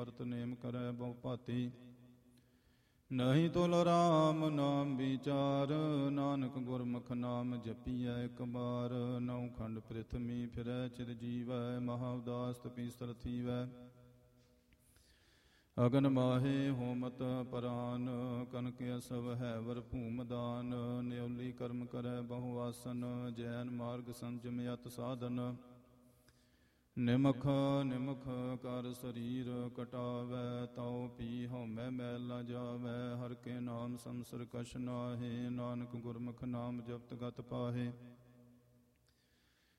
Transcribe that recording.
ਅੰਮ੍ਰਿਤ ਨੇਮ ਕਰੈ ਬਹੁ ਭਾਤੀ। ਨਹੀਂ ਤੁਲ ਰਾਮ ਨਾਮ ਵਿਚਾਰ, ਨਾਨਕ ਗੁਰਮੁਖ ਨਾਮ ਜਪੀਐ ਇੱਕ ਬਾਰ। ਨੌ ਖੰਡ ਪ੍ਰਿਥਵੀ ਫਿਰੈ ਚਿਰ ਜੀਵੈ, ਮਹਾ ਉਦਾਸ ਤਪੀਸਰ ਥੀਵੈ। ਅਗਨ ਮਾਹੇ ਹੋਮਤ ਪਰਾਨ, ਕਨਕ ਅਸਵ ਹੈ ਵਰ ਭੂਮ ਦਾਨ। ਨਿਉਲੀ ਕਰਮ ਕਰੈ ਬਹੁ ਆਸਨ, ਜੈਨ ਮਾਰਗ ਸੰਜਮ ਅਤ ਸਾਧਨ। ਨਿਮਖ ਨਿਮਖ ਕਰ ਸਰੀਰ ਕਟਾਵੈ, ਤਉ ਪੀ ਹਉਮੈ ਮੈਲ ਨ ਜਾਵੈ। ਹਰਿ ਕੇ ਨਾਮ ਸੰਸਰ ਕਛ ਨਾਹਿ, ਨਾਨਕ ਗੁਰਮੁਖ ਨਾਮ ਜਪਤ ਗਤ ਪਾਹੇ।